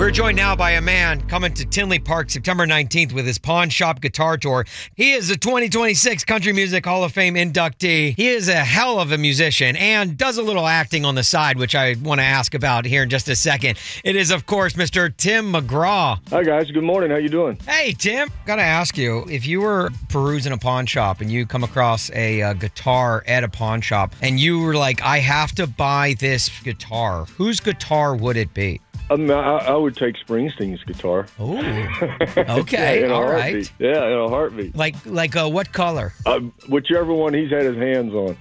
We're joined now by a man coming to Tinley Park September 19th with his Pawn Shop Guitar Tour. He is a 2026 Country Music Hall of Fame inductee. He is a hell of a musician and does a little acting on the side, which I want to ask about here in just a second. It is, of course, Mr. Tim McGraw. Hi, guys. Good morning. How you doing? Hey, Tim. Got to ask you, if you were perusing a pawn shop and you come across a guitar at a pawn shop and you were like, I have to buy this guitar, whose guitar would it be? I would take Springsteen's guitar. Oh, okay, all right. Yeah, in a heartbeat. Like what color? Whichever one he's had his hands on.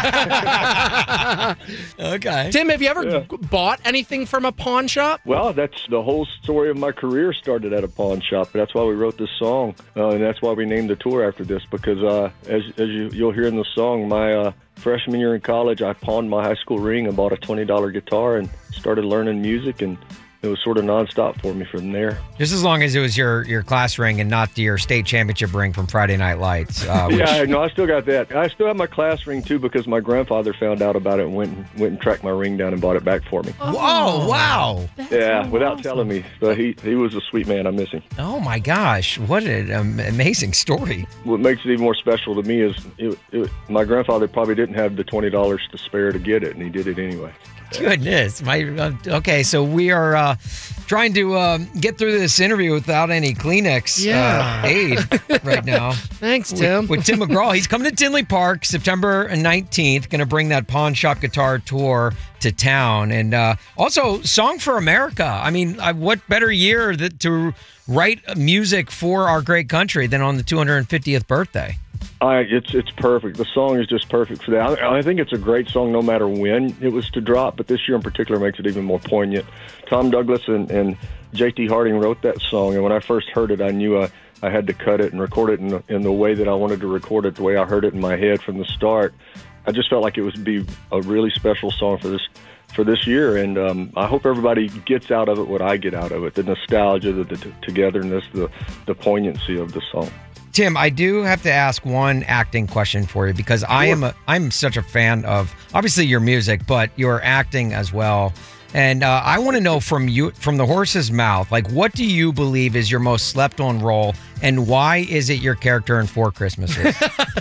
Okay. Tim, have you ever bought anything from a pawn shop? Well, that's the whole story of my career started at a pawn shop. That's why we wrote this song, and that's why we named the tour after this, because as you'll hear in the song, my freshman year in college, I pawned my high school ring and bought a $20 guitar and started learning music, and it was sort of nonstop for me from there. Just as long as it was your class ring and not your state championship ring from Friday Night Lights. Yeah, no, I still got that. I still have my class ring, too, because my grandfather found out about it and went and tracked my ring down and bought it back for me. Oh, wow. Yeah, without telling me. But he was a sweet man. I miss him. Oh, my gosh. What an amazing story. What makes it even more special to me is my grandfather probably didn't have the $20 to spare to get it, and he did it anyway. Goodness. Okay, so we are trying to get through this interview without any Kleenex aid right now. Thanks, Tim. With Tim McGraw. He's coming to Tinley Park September 19th, going to bring that Pawn Shop Guitar Tour to town. And also, Song for America. I mean, what better year to write music for our great country than on the 250th birthday? It's perfect. The song is just perfect for that. I think it's a great song no matter when it was to drop, but this year in particular makes it even more poignant. Tom Douglas and J.T. Harding wrote that song, and when I first heard it, I knew I had to cut it and record it in the way that I wanted to record it, the way I heard it in my head from the start. I just felt like it would be a really special song for this year, and I hope everybody gets out of it what I get out of it, the nostalgia, the togetherness, the poignancy of the song. Tim, I do have to ask one acting question for you, because I'm such a fan of obviously your music, but your acting as well. And I want to know from the horse's mouth, like, what do you believe is your most slept on role, and why is it your character in Four Christmases?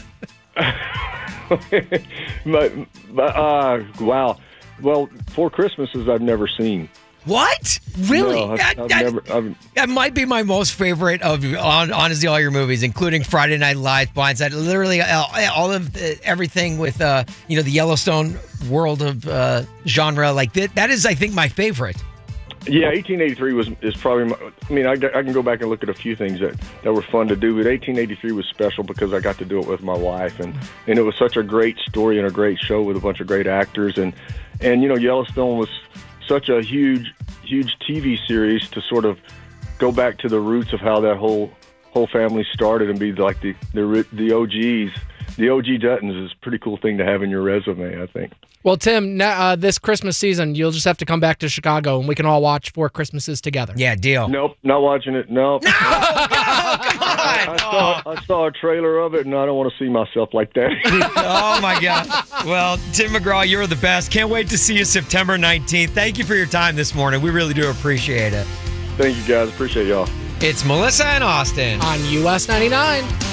Wow. Well, Four Christmases I've never seen. What? Really? No, that might be my most favorite of honestly all your movies, including Friday Night Lights, Blindside. Literally all of everything with the Yellowstone world of genre. Like that is, I think, my favorite. Yeah, 1883 is probably. I can go back and look at a few things that were fun to do, but 1883 was special because I got to do it with my wife, and it was such a great story and a great show with a bunch of great actors, and Yellowstone was such a huge TV series to sort of go back to the roots of how that whole family started and be like the OGs. The OG Duttons is a pretty cool thing to have in your resume, I think. Well, Tim, this Christmas season, you'll just have to come back to Chicago and we can all watch Four Christmases together. Yeah, deal. Nope, not watching it. Nope. No, come on. I saw a trailer of it, and I don't want to see myself like that. Oh, my God. Well, Tim McGraw, you're the best. Can't wait to see you September 19th. Thank you for your time this morning. We really do appreciate it. Thank you, guys. Appreciate y'all. It's Melissa and Austin on US 99.